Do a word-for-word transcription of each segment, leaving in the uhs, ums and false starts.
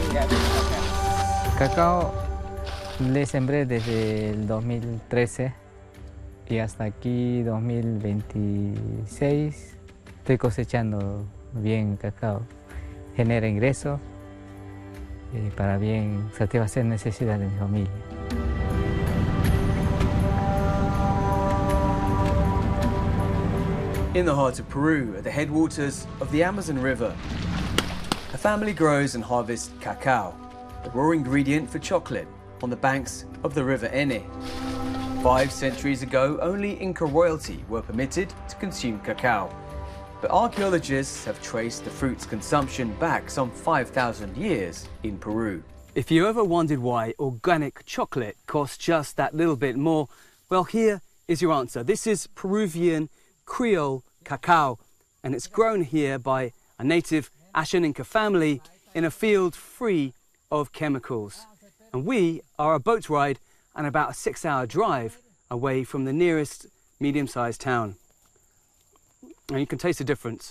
Cacao le sembré desde el dos mil trece y hasta aquí dos mil veintiséis estoy cosechando bien cacao. Genera ingresos eh, para bien satisfacer necesidades de mi familia. In the heart of Peru, at the headwaters of the Amazon River, a family grows and harvests cacao, the raw ingredient for chocolate, on the banks of the River Ene. Five centuries ago, only Inca royalty were permitted to consume cacao. But archaeologists have traced the fruit's consumption back some five thousand years in Peru. If you ever wondered why organic chocolate costs just that little bit more, well, here is your answer. This is Peruvian Creole cacao, and it's grown here by a native Ashaninka family in a field free of chemicals. And we are a boat ride and about a six-hour drive away from the nearest medium-sized town. And you can taste the difference.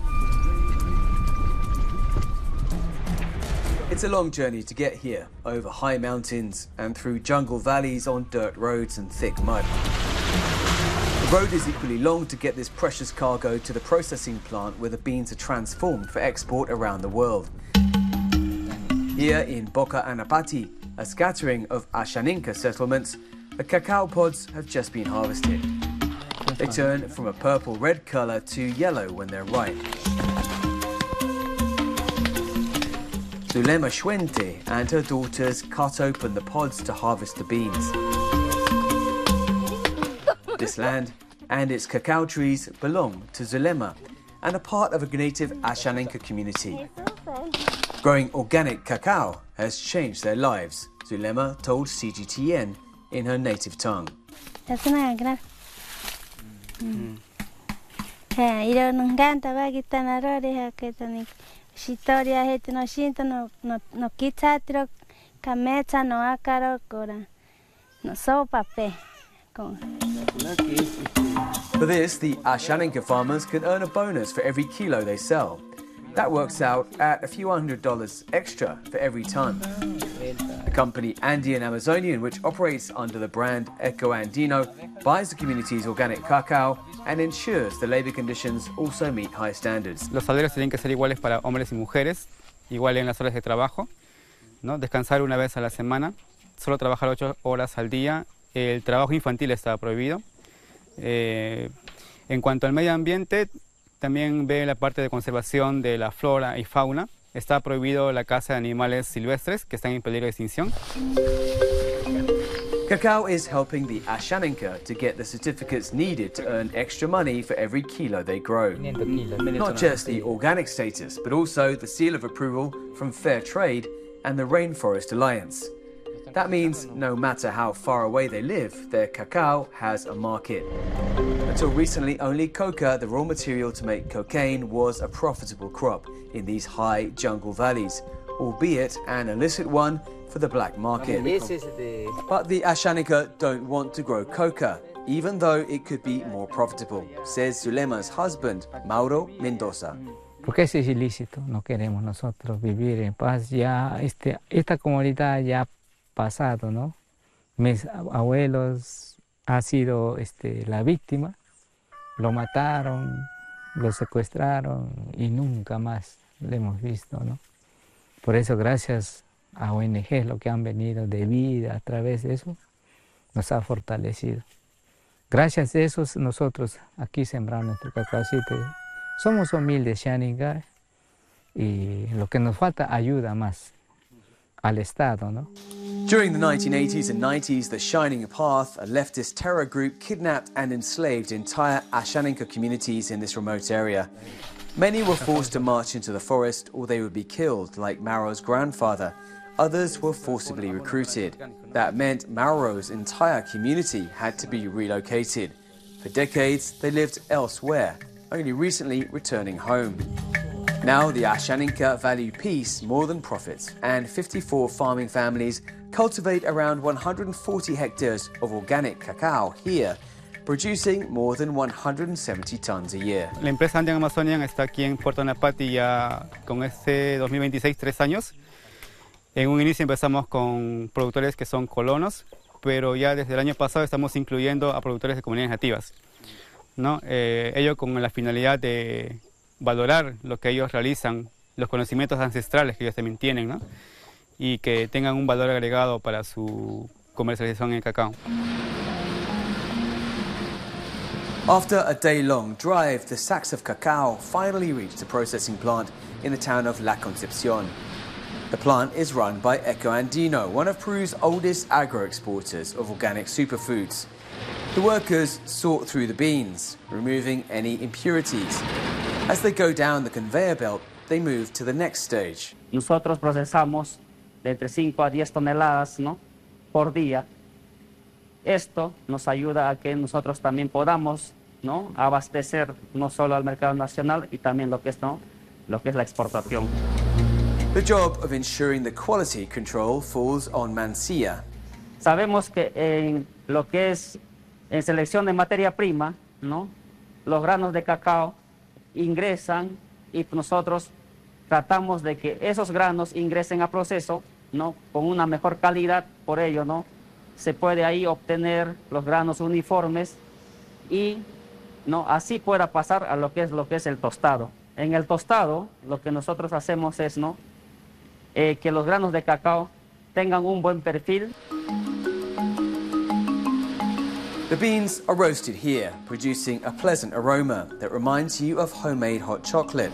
It's a long journey to get here, over high mountains and through jungle valleys on dirt roads and thick mud. The road is equally long to get this precious cargo to the processing plant where the beans are transformed for export around the world. Here in Boca Anapati, a scattering of Ashaninka settlements, the cacao pods have just been harvested. They turn from a purple-red colour to yellow when they're ripe. Zulema Schwente and her daughters cut open the pods to harvest the beans. This land and its cacao trees belong to Zulema and are part of a native Ashaninka community. Growing organic cacao has changed their lives, Zulema told C G T N in her native tongue. For this, the Ashaninka farmers can earn a bonus for every kilo they sell. That works out at a few hundred dollars extra for every ton. The company Andean Amazonian, which operates under the brand Eco Andino, buys the community's organic cacao and ensures the labor conditions also meet high standards. Los salarios tienen que ser iguales para hombres y mujeres, igual en las horas de trabajo, ¿no? Descansar una vez a la semana, solo trabajar ocho horas al día. El trabajo infantil está prohibido. Eh, en cuanto al medio ambiente, también ve la parte de conservación de la flora y fauna. Está prohibido la caza de animales silvestres que están en peligro de extinción. Cacao is helping the Ashaninka to get the certificates needed to earn extra money for every kilo they grow. Not just the organic status, but also the seal of approval from Fair Trade and the Rainforest Alliance. That means no matter how far away they live, their cacao has a market. Until recently, only coca, the raw material to make cocaine, was a profitable crop in these high jungle valleys, albeit an illicit one for the black market. But the Ashaninka don't want to grow coca, even though it could be more profitable, says Zulema's husband, Mauro Mendoza. Porque eso es ilícito, no queremos nosotros vivir en paz. Ya este, esta comunidad ya pasado, ¿no? Mis abuelos han sido este, la víctima, lo mataron, lo secuestraron y nunca más lo hemos visto, ¿no? Por eso, gracias a O N Ges, lo que han venido de vida a través de eso, nos ha fortalecido. Gracias a eso, nosotros aquí sembramos nuestro cacaocito. Somos humildes, Ashaninka, y lo que nos falta ayuda más al Estado, ¿no? During the nineteen eighties and nineties, the Shining Path, a leftist terror group, kidnapped and enslaved entire Ashaninka communities in this remote area. Many were forced to march into the forest or they would be killed, like Mauro's grandfather. Others were forcibly recruited. That meant Mauro's entire community had to be relocated. For decades, they lived elsewhere, only recently returning home. Now the Ashaninka value peace more than profits, and fifty-four farming families cultivate around one hundred forty hectares of organic cacao here, producing more than one hundred seventy tons a year. La empresa Andean Amazonian está aquí en Puerto Anapati ya con este dos mil veintiséis, tres años. En un inicio empezamos con productores que son colonos, pero ya desde el año pasado estamos incluyendo a productores de comunidades nativas, ¿no? Eh, ello con la finalidad de valorar lo que ellos realizan, los conocimientos ancestrales que ellos también tienen, ¿no? Y que tengan un valor agregado para su comercialización en el cacao. After a day-long drive, the sacks of cacao finally reached the processing plant in the town of La Concepción. The plant is run by Ecoandino, one of Peru's oldest agro-exporters of organic superfoods. The workers sort through the beans, removing any impurities. As they go down the conveyor belt, they move to the next stage. Nosotros procesamos de entre cinco a diez toneladas, ¿no?, por día. Esto nos ayuda a que nosotros también podamos, ¿no?, abastecer no solo al mercado nacional y también lo que es, ¿no?, lo que es la exportación. The job of ensuring the quality control falls on Mancia. Sabemos que en lo que es en selección de materia prima, ¿no?, los granos de cacao ingresan y nosotros tratamos de que esos granos ingresen a proceso, ¿no?, con una mejor calidad. Por ello, ¿no?, se puede ahí obtener los granos uniformes y, ¿no?, así pueda pasar a lo que es lo que es el tostado. En el tostado, lo que nosotros hacemos es, ¿no?, eh, que los granos de cacao tengan un buen perfil. The beans are roasted here, producing a pleasant aroma that reminds you of homemade hot chocolate.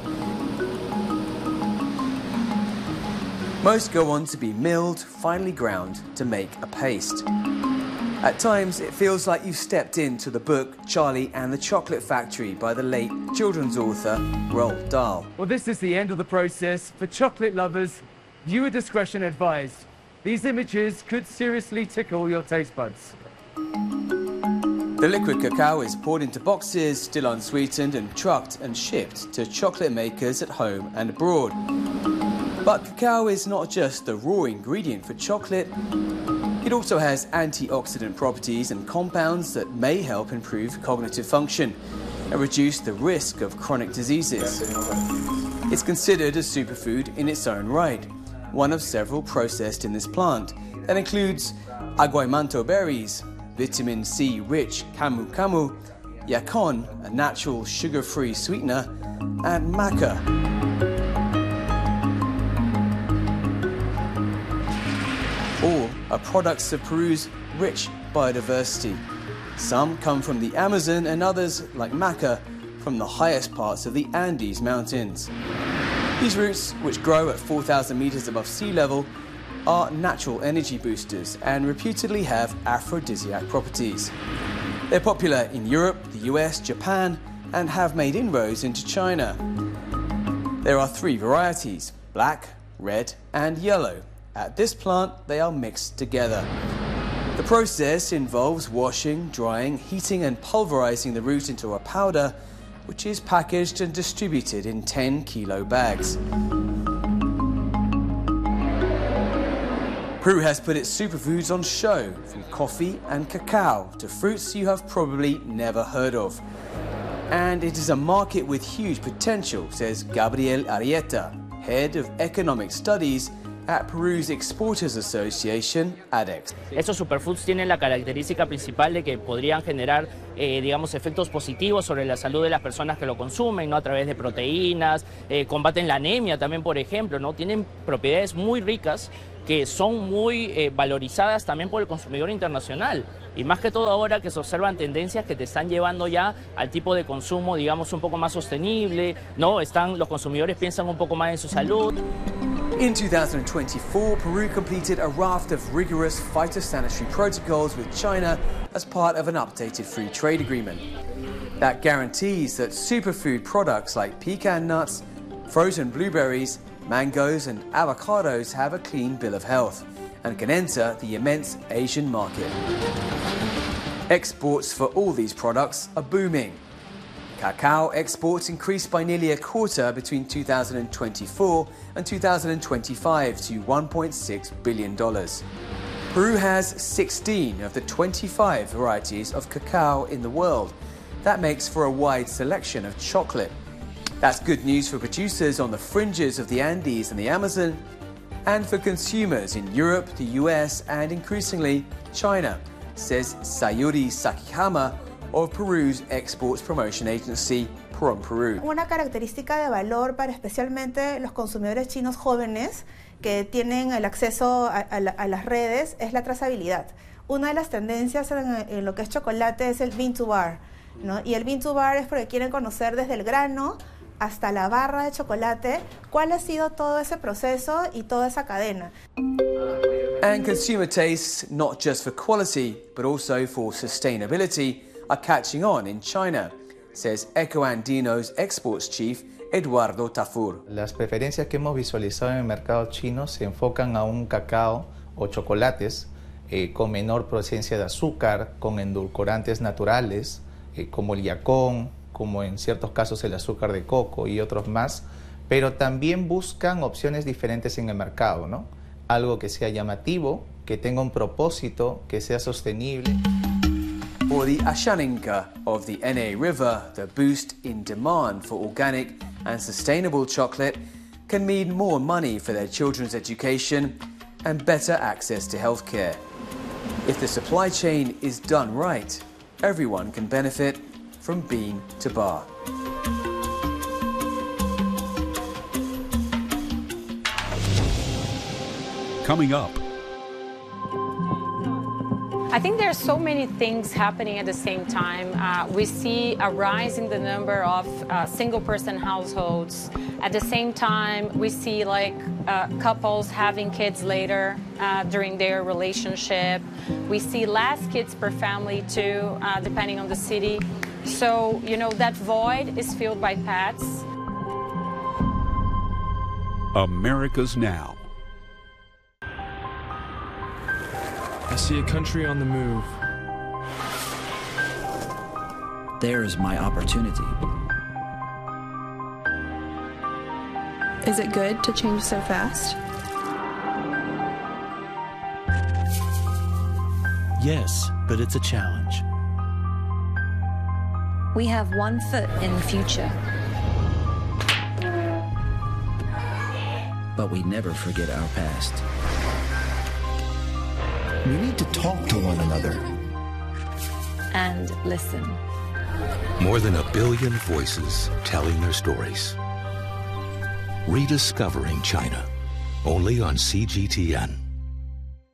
Most go on to be milled, finely ground to make a paste. At times, it feels like you've stepped into the book Charlie and the Chocolate Factory by the late children's author Roald Dahl. Well, this is the end of the process. For chocolate lovers, viewer discretion advised. These images could seriously tickle your taste buds. The liquid cacao is poured into boxes, still unsweetened, and trucked and shipped to chocolate makers at home and abroad. But cacao is not just the raw ingredient for chocolate. It also has antioxidant properties and compounds that may help improve cognitive function and reduce the risk of chronic diseases. It's considered a superfood in its own right, one of several processed in this plant, that includes aguaimanto berries, vitamin C-rich camu camu, yacon, a natural sugar-free sweetener, and maca. All are products of Peru's rich biodiversity. Some come from the Amazon and others, like maca, from the highest parts of the Andes Mountains. These roots, which grow at four thousand meters above sea level, are natural energy boosters and reputedly have aphrodisiac properties. They're popular in Europe, the U S, Japan, and have made inroads into China. There are three varieties: black, red, and yellow. At this plant, they are mixed together. The process involves washing, drying, heating, and pulverizing the root into a powder, which is packaged and distributed in ten kilo bags. Peru has put its superfoods on show, from coffee and cacao to fruits you have probably never heard of. And it is a market with huge potential, says Gabriel Arieta, head of economic studies at Peru's Exporters Association, ADEX. Estos superfoods tienen la característica principal de que podrían generar, eh, digamos, efectos positivos sobre la salud de las personas que lo consumen, ¿no?, a través de proteínas, eh, combaten la anemia también, por ejemplo, ¿no? Tienen propiedades muy ricas que son muy eh, valorizadas también por el consumidor internacional. Y más que todo ahora que se observan tendencias que te están llevando ya al tipo de consumo, digamos, un poco más sostenible, ¿no? Están, los consumidores piensan un poco más en su salud. In two thousand twenty-four, Peru completed a raft of rigorous phytosanitary protocols with China as part of an updated free trade agreement. That guarantees that superfood products like pecan nuts, frozen blueberries, mangoes and avocados have a clean bill of health and can enter the immense Asian market. Exports for all these products are booming. Cacao exports increased by nearly a quarter between two thousand twenty-four and two thousand twenty-five to one point six billion dollars. Peru has sixteen of the twenty-five varieties of cacao in the world. That makes for a wide selection of chocolate. That's good news for producers on the fringes of the Andes and the Amazon, and for consumers in Europe, the U S, and increasingly China, says Sayuri Sakihama of Peru's Exports Promotion Agency, Prom Peru. Una característica de valor para especialmente los consumidores chinos jóvenes que tienen el acceso a, a, a las redes es la trazabilidad. Una de las tendencias en, en lo que es chocolate es el bean to bar, ¿no? Y el bean to bar es porque quieren conocer desde el grano hasta la barra de chocolate cuál ha sido todo ese proceso y toda esa cadena. And consumer tastes, not just for quality, but also for sustainability, are catching on in China, says Ecoandino's exports chief, Eduardo Tafur. Las preferencias que hemos visualizado en el mercado chino se enfocan a un cacao o chocolates eh, con menor presencia de azúcar, con endulcorantes naturales, eh, como el yacón, como en ciertos casos el azúcar de coco y otros más, pero también buscan opciones diferentes en el mercado, ¿no? Algo que sea llamativo, que tenga un propósito, que sea sostenible. For the Ashaninka of the N A River, the boost in demand for organic and sustainable chocolate can mean more money for their children's education and better access to healthcare. If the supply chain is done right, everyone can benefit from bean to bar. Coming up. I think there are so many things happening at the same time. Uh, we see a rise in the number of uh, single-person households. At the same time, we see like uh, couples having kids later uh, during their relationship. We see less kids per family too, uh, depending on the city. So, you know, that void is filled by pets. America's Now. I see a country on the move. There's my opportunity. Is it good to change so fast? Yes, but it's a challenge. We have one foot in the future. But we never forget our past. We need to talk to one another. And listen. More than a billion voices telling their stories. Rediscovering China, only on C G T N.